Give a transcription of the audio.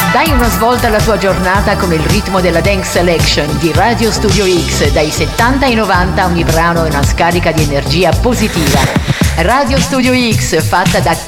Dai una svolta alla tua giornata con il ritmo della Dance Selection di Radio Studio X. Dai 70 ai 90 ogni brano è una scarica di energia positiva. Radio Studio X, fatta da